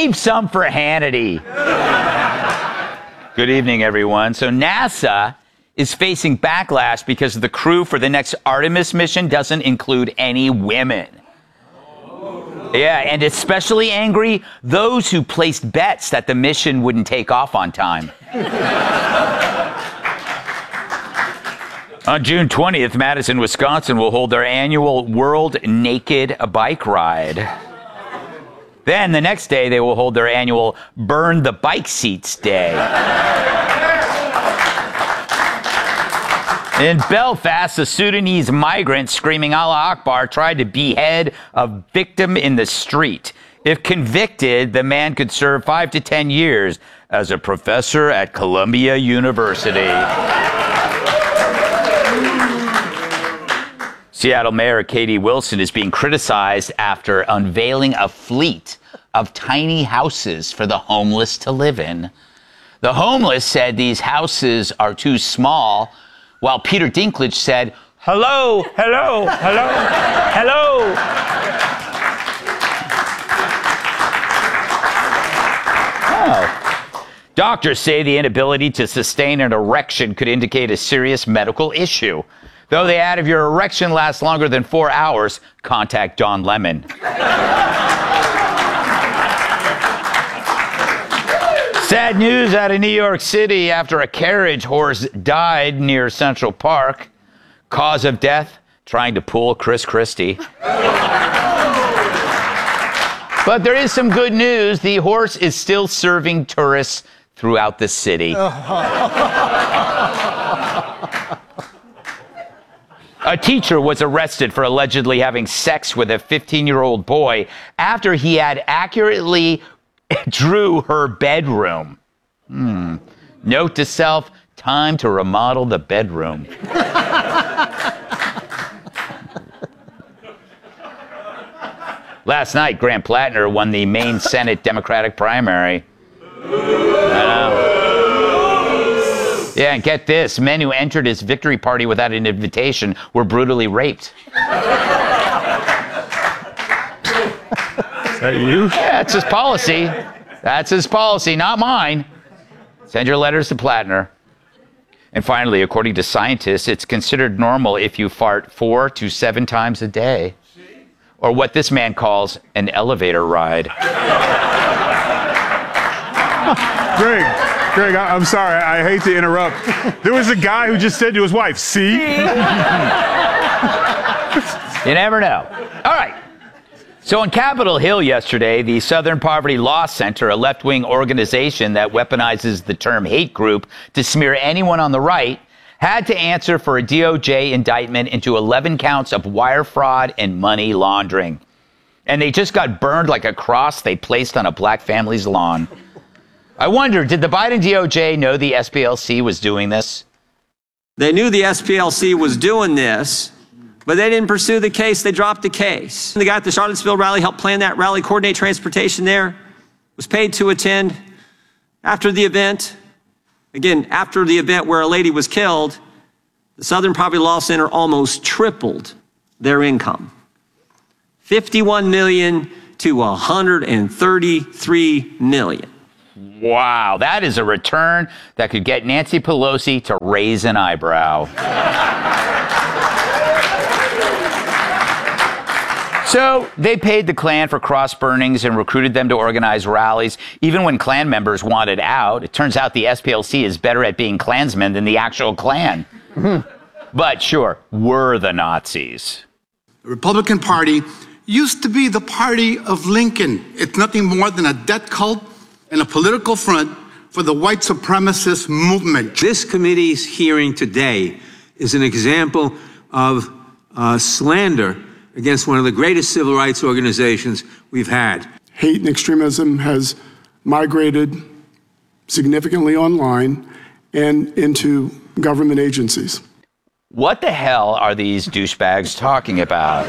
Save some for Hannity. Good evening, everyone. So NASA is facing backlash because the crew for the next Artemis mission doesn't include any women. Yeah, and especially angry, those who placed bets that the mission wouldn't take off on time. On June 20th, Madison, Wisconsin will hold their annual World Naked Bike Ride. Then the next day, they will hold their annual Burn the Bike Seats Day. In Belfast, a Sudanese migrant screaming Allah Akbar tried to behead a victim in the street. If convicted, the man could serve 5 to 10 years as a professor at Columbia University. Seattle Mayor Katie Wilson is being criticized after unveiling a fleet of tiny houses for the homeless to live in. The homeless said these houses are too small, while Peter Dinklage said, hello, hello, hello, hello. Oh. Doctors say the inability to sustain an erection could indicate a serious medical issue. Though they add if your erection lasts longer than 4 hours, contact Don Lemon. Sad news out of New York City after a carriage horse died near Central Park. Cause of death, trying to pull Chris Christie. But there is some good news. The horse is still serving tourists throughout the city. A teacher was arrested for allegedly having sex with a 15-year-old boy after he had accurately drew her bedroom. Note to self, time to remodel the bedroom. Last night, Grant Plattner won the Maine Senate Democratic primary. Yeah, and get this, men who entered his victory party without an invitation were brutally raped. Is that you? Yeah, that's his policy. That's his policy, not mine. Send your letters to Plattner. And finally, according to scientists, it's considered normal if you fart 4 to 7 times a day. Or what this man calls an elevator ride. Greg, I'm sorry. I hate to interrupt. There was a guy who just said to his wife, see? You never know. All right. So on Capitol Hill yesterday, the Southern Poverty Law Center, a left-wing organization that weaponizes the term hate group to smear anyone on the right, had to answer for a DOJ indictment into 11 counts of wire fraud and money laundering. And they just got burned like a cross they placed on a black family's lawn. I wonder, did the Biden DOJ know the SPLC was doing this? They knew the SPLC was doing this, but they didn't pursue the case. They dropped the case. The guy at the Charlottesville rally helped plan that rally, coordinate transportation there, was paid to attend. After the event, again, after the event where a lady was killed, the Southern Poverty Law Center almost tripled their income. $51 million to $133 million. Wow, that is a return that could get Nancy Pelosi to raise an eyebrow. So they paid the Klan for cross burnings and recruited them to organize rallies, even when Klan members wanted out. It turns out the SPLC is better at being Klansmen than the actual Klan. But sure, we're the Nazis. The Republican Party used to be the party of Lincoln. It's nothing more than a death cult and a political front for the white supremacist movement. This committee's hearing today is an example of slander against one of the greatest civil rights organizations we've had. Hate and extremism has migrated significantly online and into government agencies. What the hell are these douchebags talking about?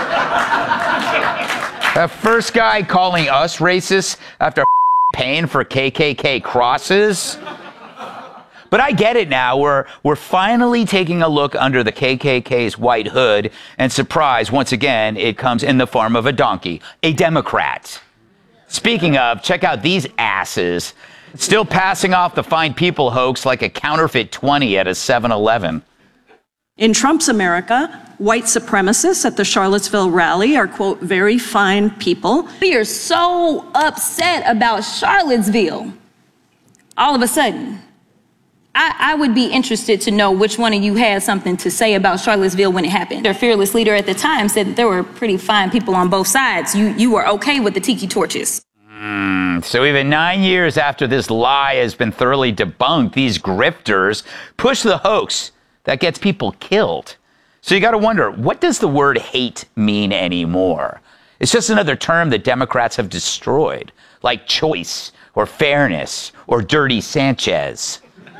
The first guy calling us racist after paying for KKK crosses? But I get it now. We're finally taking a look under the KKK's white hood, and surprise, once again, it comes in the form of a donkey, a Democrat. Speaking of, check out these asses. Still passing off the fine people hoax like a counterfeit 20 at a 7-Eleven. In Trump's America, white supremacists at the Charlottesville rally are, quote, very fine people. We are so upset about Charlottesville. All of a sudden, I would be interested to know which one of you had something to say about Charlottesville when it happened. Their fearless leader at the time said that there were pretty fine people on both sides. You were okay with the tiki torches. So even 9 years after this lie has been thoroughly debunked, these grifters push the hoax that gets people killed. So you got to wonder, what does the word hate mean anymore? It's just another term that Democrats have destroyed, like choice or fairness or dirty Sanchez.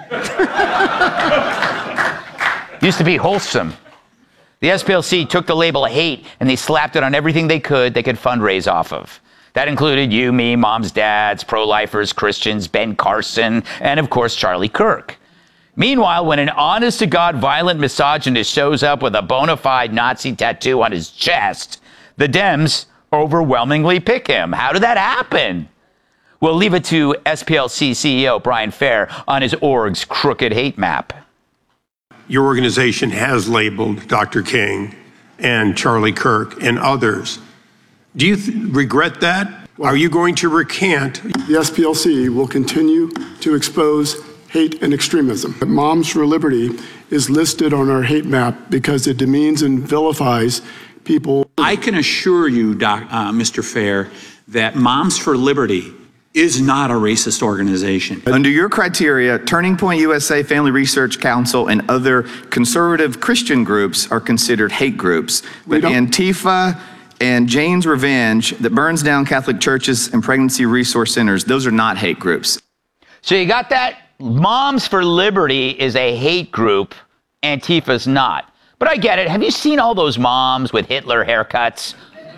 Used to be wholesome. The SPLC took the label hate and they slapped it on everything they could fundraise off of. That included you, me, moms, dads, pro-lifers, Christians, Ben Carson, and of course, Charlie Kirk. Meanwhile, when an honest-to-God violent misogynist shows up with a bona fide Nazi tattoo on his chest, the Dems overwhelmingly pick him. How did that happen? We'll leave it to SPLC CEO Brian Fair on his org's crooked hate map. Your organization has labeled Dr. King and Charlie Kirk and others. Do you regret that? Are you going to recant? The SPLC will continue to expose hate and extremism. Moms for Liberty is listed on our hate map because it demeans and vilifies people. I can assure you, Mr. Fair, that Moms for Liberty is not a racist organization. Under your criteria, Turning Point USA, Family Research Council, and other conservative Christian groups are considered hate groups. But Antifa and Jane's Revenge, that burns down Catholic churches and pregnancy resource centers, those are not hate groups. So you got that? Moms for Liberty is a hate group. Antifa's not. But I get it. Have you seen all those moms with Hitler haircuts?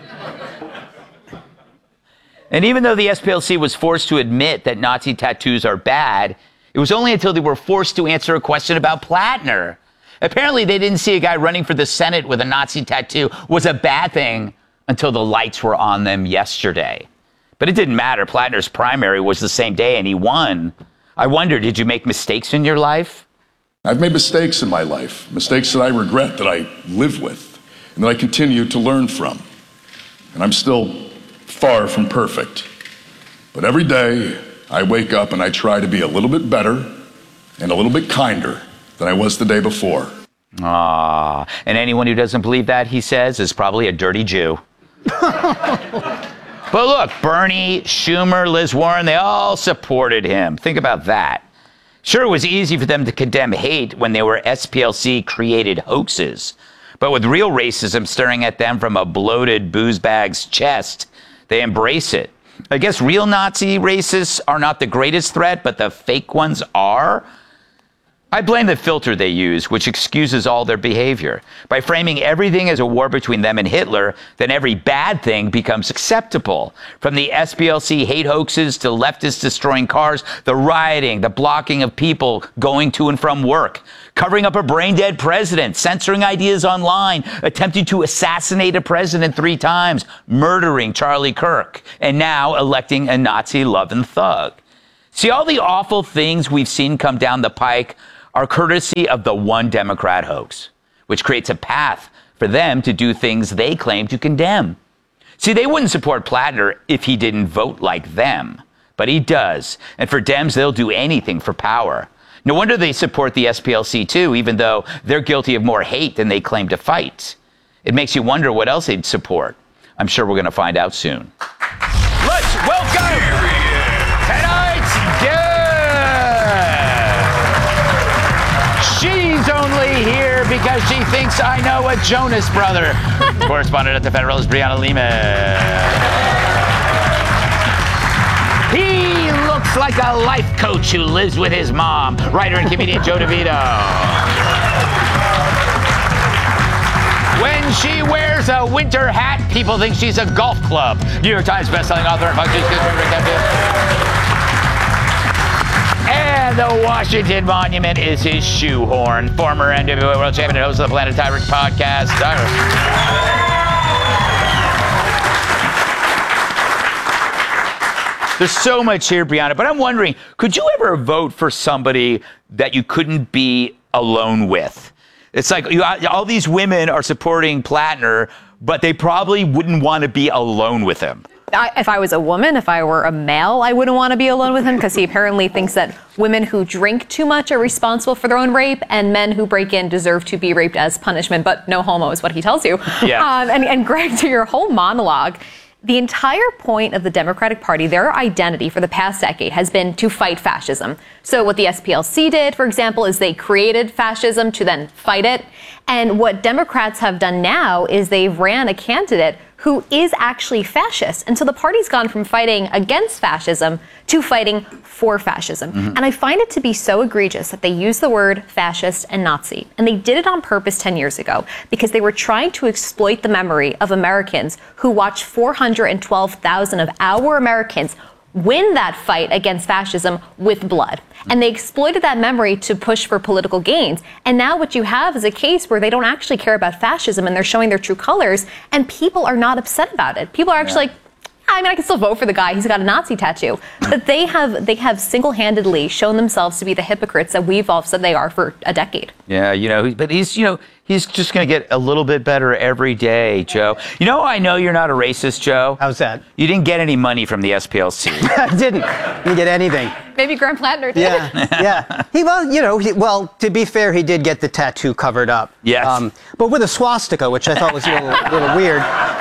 And even though the SPLC was forced to admit that Nazi tattoos are bad, it was only until they were forced to answer a question about Plattner. Apparently, they didn't see a guy running for the Senate with a Nazi tattoo was a bad thing until the lights were on them yesterday. But it didn't matter. Plattner's primary was the same day, and he won. I wonder, did you make mistakes in your life? I've made mistakes in my life, mistakes that I regret, that I live with, and that I continue to learn from. And I'm still far from perfect. But every day, I wake up and I try to be a little bit better and a little bit kinder than I was the day before. And anyone who doesn't believe that, he says, is probably a dirty Jew. But look, Bernie, Schumer, Liz Warren, they all supported him. Think about that. Sure, it was easy for them to condemn hate when they were SPLC-created hoaxes. But with real racism staring at them from a bloated booze bag's chest, they embrace it. I guess real Nazi racists are not the greatest threat, but the fake ones are. I blame the filter they use, which excuses all their behavior. By framing everything as a war between them and Hitler, then every bad thing becomes acceptable. From the SPLC hate hoaxes to leftists destroying cars, the rioting, the blocking of people going to and from work, covering up a brain-dead president, censoring ideas online, attempting to assassinate a president 3 times, murdering Charlie Kirk, and now electing a Nazi-loving thug. See, all the awful things we've seen come down the pike are courtesy of the one Democrat hoax, which creates a path for them to do things they claim to condemn. See, they wouldn't support Plattner if he didn't vote like them, but he does. And for Dems, they'll do anything for power. No wonder they support the SPLC too, even though they're guilty of more hate than they claim to fight. It makes you wonder what else they'd support. I'm sure we're going to find out soon. Let's welcome tonight's guest. She's only here because she thinks I know a Jonas brother. Correspondent at the Federalist, Brianna Lehman. He looks like a life coach who lives with his mom. Writer and comedian Joe DeVito. When she wears a winter hat, people think she's a golf club. New York Times bestselling author and Fox News and the Washington Monument is his shoehorn. Former NWA World Champion and host of the Planet Tyrant podcast. There's so much here, Brianna. But I'm wondering, could you ever vote for somebody that you couldn't be alone with? It's like all these women are supporting Plattner, but they probably wouldn't want to be alone with him. If I was a woman, if I were a male, I wouldn't want to be alone with him because he apparently thinks that women who drink too much are responsible for their own rape and men who break in deserve to be raped as punishment, but no homo is what he tells you. Yeah. And Greg, to your whole monologue, the entire point of the Democratic Party, their identity for the past decade has been to fight fascism. So what the SPLC did, for example, is they created fascism to then fight it. And what Democrats have done now is they've ran a candidate who is actually fascist. And so the party's gone from fighting against fascism to fighting for fascism. And I find it to be so egregious that they use the word fascist and Nazi. And they did it on purpose 10 years ago because they were trying to exploit the memory of Americans who watched 412,000 of our Americans win that fight against fascism with blood. And they exploited that memory to push for political gains. And now what you have is a case where they don't actually care about fascism and they're showing their true colors, and people are not upset about it. People are actually like, I mean, I can still vote for the guy. He's got a Nazi tattoo. But they have single-handedly shown themselves to be the hypocrites that we've all said they are for a decade. Yeah, but he's just going to get a little bit better every day, Joe. I know you're not a racist, Joe. How's that? You didn't get any money from the SPLC. I didn't get anything. Maybe Graham Plattner did. Yeah. Well, to be fair, he did get the tattoo covered up. Yes. But with a swastika, which I thought was a little weird.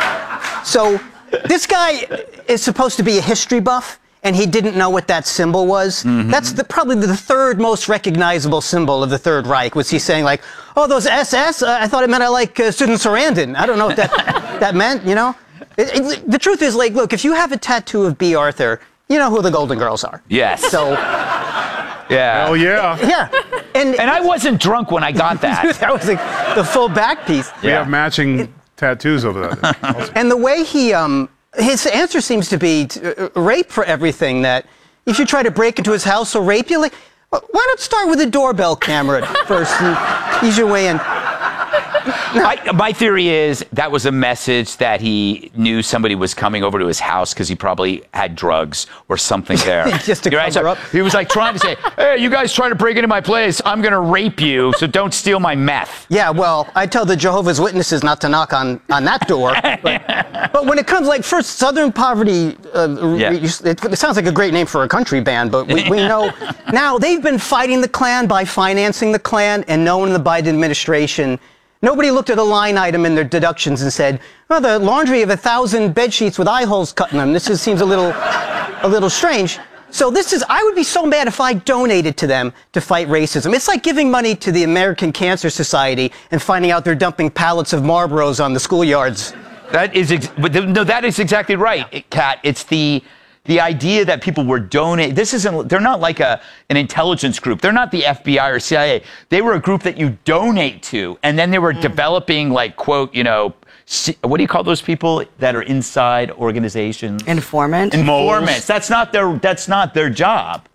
So this guy is supposed to be a history buff, and he didn't know what that symbol was. That's probably the third most recognizable symbol of the Third Reich. Was he saying like, oh, those SS? I thought it meant I like Susan Sarandon. I don't know what that meant, the truth is, like, look, if you have a tattoo of B. Arthur, you know who the Golden Girls are. Yes. So, yeah. Oh, yeah. yeah. And I wasn't drunk when I got that. That was the full back piece. We have matching tattoos over that. And the way he, his answer seems to be rape for everything, that if you try to break into his house, he'll rape you. Like, why not start with a doorbell camera first and ease your way in? My theory is that was a message that he knew somebody was coming over to his house because he probably had drugs or something there. Just to cover up. He was like trying to say, hey, you guys trying to break into my place, I'm going to rape you, so don't steal my meth. Yeah, well, I tell the Jehovah's Witnesses not to knock on that door. But when it comes, like, first, Southern Poverty, it sounds like a great name for a country band, but we know now they've been fighting the Klan by financing the Klan, and no one in the Biden administration, nobody looked at a line item in their deductions and said, well, the laundry of 1,000 bed sheets with eye holes cut in them. This seems a little strange. So I would be so mad if I donated to them to fight racism. It's like giving money to the American Cancer Society and finding out they're dumping pallets of Marlboros on the schoolyards. That is exactly right, Kat. It's the idea that people were donating. They're not like an intelligence group. They're not the FBI or CIA. They were a group that you donate to, and then they were developing, like, quote, what do you call those people that are inside organizations? Informants. That's not their job.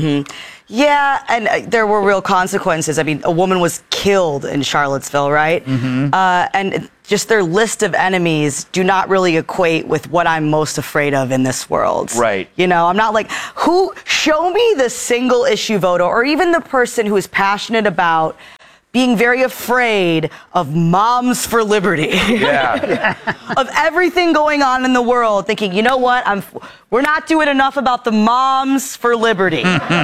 Yeah, and there were real consequences. I mean, a woman was killed in Charlottesville, right? And just their list of enemies do not really equate with what I'm most afraid of in this world. Right. I'm not like, show me the single issue voter or even the person who is passionate about being very afraid of Moms for Liberty. Yeah. Of everything going on in the world, thinking, you know what, we're not doing enough about the Moms for Liberty.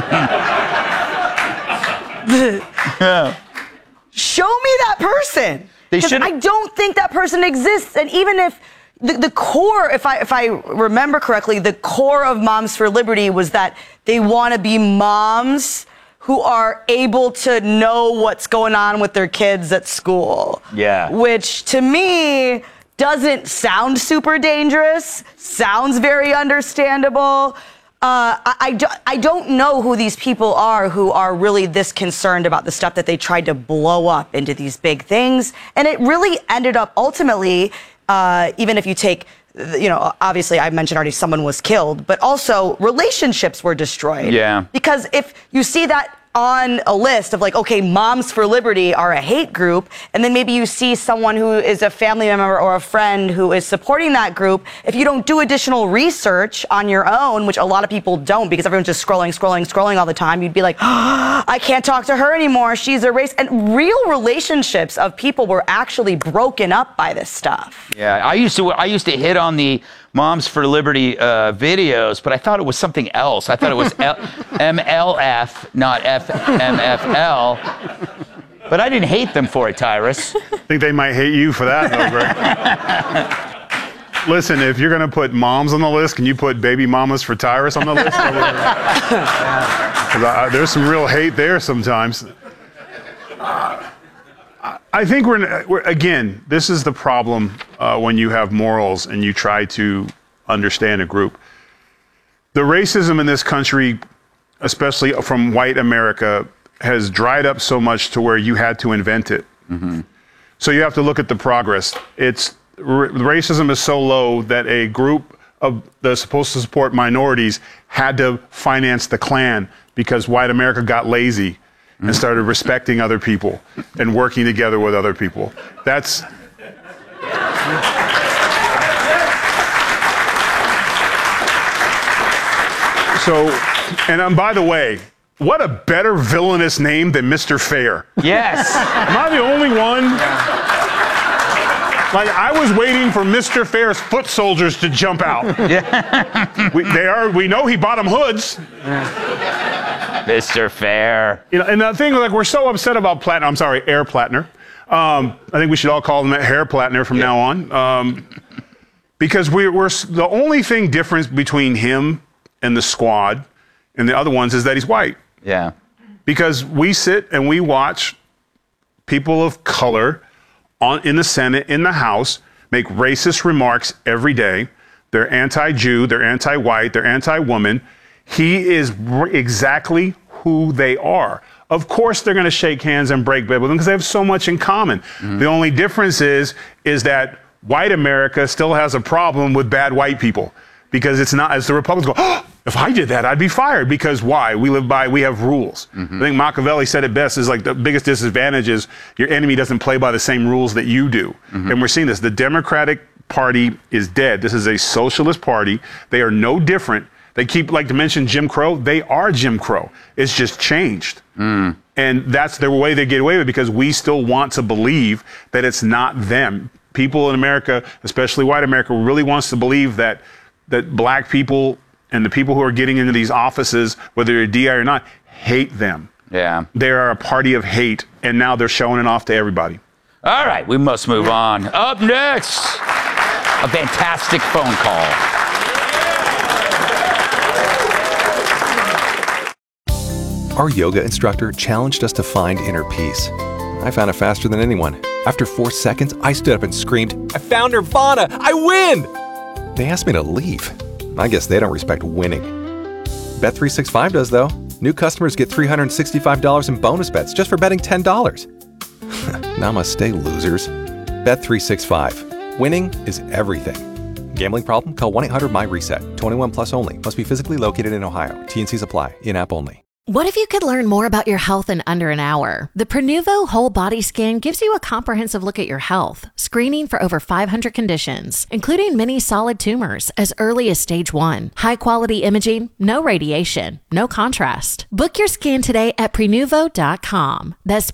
Show me that person. I don't think that person exists. And even if the core, if I remember correctly, the core of Moms for Liberty was that they want to be moms who are able to know what's going on with their kids at school. Yeah. Which, to me, doesn't sound super dangerous, sounds very understandable. I don't know who these people are who are really this concerned about the stuff that they tried to blow up into these big things. And it really ended up ultimately, even if you take, obviously I mentioned already someone was killed, but also relationships were destroyed. Yeah. Because if you see that on a list of like, okay, Moms for Liberty are a hate group, and then maybe you see someone who is a family member or a friend who is supporting that group, if you don't do additional research on your own, which a lot of people don't because everyone's just scrolling all the time, you'd be like, oh, I can't talk to her anymore, she's a racist. And real relationships of people were actually broken up by this stuff. Yeah, I used to hit on the Moms for Liberty videos, but I thought it was something else. I thought it was MLF, not FMFL. But I didn't hate them for it, Tyrus. I think they might hate you for that, though, Greg. Listen, if you're going to put moms on the list, can you put baby mamas for Tyrus on the list? There's some real hate there sometimes. I think we're again, this is the problem when you have morals and you try to understand a group. The racism in this country, especially from white America, has dried up so much to where you had to invent it. Mm-hmm. So you have to look at the progress. Racism is so low that a group that's supposed to support minorities had to finance the Klan because white America got lazy and started respecting other people and working together with other people. That's... So, and by the way, what a better villainous name than Mr. Fair. Yes. Am I the only one? Like, I was waiting for Mr. Fair's foot soldiers to jump out. Yeah. We know he bought them hoods. Mr. Fair. You know, and the thing, like, we're so upset about Air Plattner. I think we should all call him Hair Plattner from now on. Because we're the only thing different between him and the squad and the other ones is that he's white. Yeah. Because we sit and we watch people of color in the Senate, in the House, make racist remarks every day. They're anti-Jew, they're anti-white, they're anti-woman. He is exactly who they are. Of course they're going to shake hands and break bread with them because they have so much in common. Mm-hmm. The only difference is that white America still has a problem with bad white people because it's not, as the Republicans go, oh, if I did that, I'd be fired. Because why? We have rules. Mm-hmm. I think Machiavelli said it best, is like the biggest disadvantage is your enemy doesn't play by the same rules that you do. Mm-hmm. And we're seeing this. The Democratic Party is dead. This is a socialist party. They are no different. They keep like to mention Jim Crow. They are Jim Crow. It's just changed. Mm. And that's the way they get away with it because we still want to believe that it's not them. People in America, especially white America, really wants to believe that black people and the people who are getting into these offices, whether you're DI or not, hate them. Yeah. They are a party of hate, and now they're showing it off to everybody. All right, we must move on. Up next, a fantastic phone call. Our yoga instructor challenged us to find inner peace. I found it faster than anyone. After 4 seconds, I stood up and screamed, I found Nirvana! I win! They asked me to leave. I guess they don't respect winning. Bet365 does, though. New customers get $365 in bonus bets just for betting $10. Namaste, losers. Bet365. Winning is everything. Gambling problem? Call 1-800-MY-RESET. 21 plus only. Must be physically located in Ohio. T&Cs apply. In-app only. What if you could learn more about your health in under an hour? The Prenuvo Whole Body Scan gives you a comprehensive look at your health, screening for over 500 conditions, including many solid tumors as early as stage 1. High-quality imaging, no radiation, no contrast. Book your scan today at Prenuvo.com. That's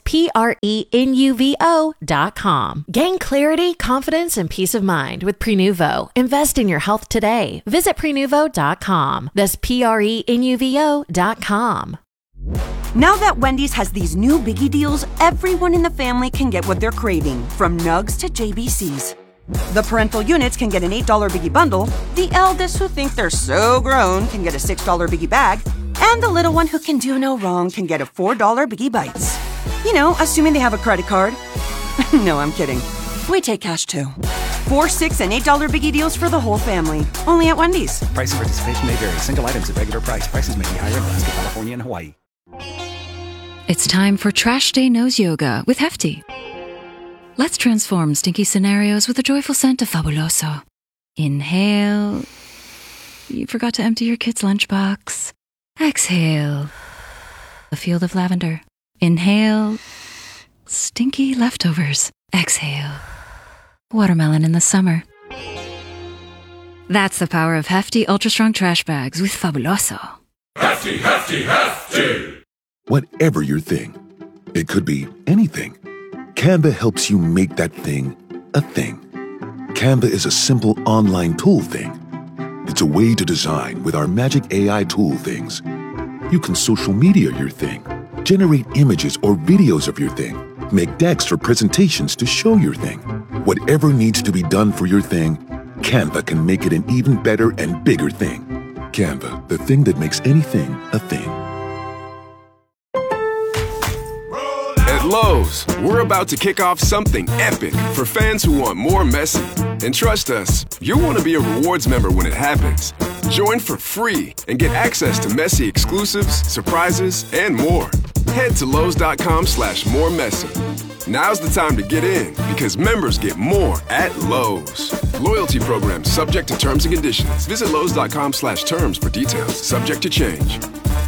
Prenuvo.com. Gain clarity, confidence, and peace of mind with Prenuvo. Invest in your health today. Visit Prenuvo.com. That's Prenuvo.com. Now that Wendy's has these new biggie deals, everyone in the family can get what they're craving, from nugs to JBCs. The parental units can get an $8 biggie bundle, the eldest who think they're so grown can get a $6 biggie bag, and the little one who can do no wrong can get a $4 biggie bites. You know, assuming they have a credit card. No, I'm kidding. We take cash too. 4, 6, and $8 biggie deals for the whole family. Only at Wendy's. Price and participation may vary. Single items at regular price. Prices may be higher in Alaska, California, and Hawaii. It's time for Trash Day Nose Yoga with Hefty. Let's transform stinky scenarios with a joyful scent of Fabuloso. Inhale. You forgot to empty your kid's lunchbox. Exhale. A field of lavender. Inhale, stinky leftovers. Exhale, watermelon in the summer. That's the power of Hefty Ultra Strong Trash Bags with Fabuloso. Hefty, hefty, hefty! Whatever your thing, it could be anything. Canva helps you make that thing a thing. Canva is a simple online tool thing. It's a way to design with our magic AI tool things. You can social media your thing, generate images or videos of your thing, make decks for presentations to show your thing. Whatever needs to be done for your thing, Canva can make it an even better and bigger thing. Canva, the thing that makes anything a thing. At Lowe's, we're about to kick off something epic for fans who want more Messi. And trust us, you'll want to be a rewards member when it happens. Join for free and get access to Messi exclusives, surprises, and more. Head to Lowe's.com/moremessy. Now's the time to get in because members get more at Lowe's. Loyalty program subject to terms and conditions. Visit Lowe's.com/terms for details. Subject to change.